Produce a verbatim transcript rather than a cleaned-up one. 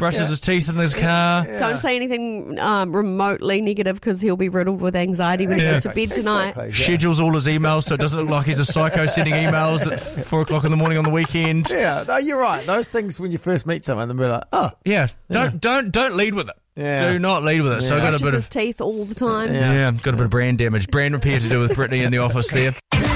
brushes Yeah. his teeth in his car. Yeah. Don't say anything um, remotely negative because he'll be riddled with anxiety when he Yeah. goes to bed tonight. Exactly, yeah. Schedules all his emails so it doesn't look like he's a psycho sending emails at four o'clock in the morning on the weekend. Yeah, no, you're right. Those things when you first meet someone, they'll be like, oh. Yeah, don't don't don't lead with it. Yeah. Do not lead with it. So I got a Brushes bit his of teeth all the time. yeah, got a bit of brand damage, brand repair to do with Brittany in the office there.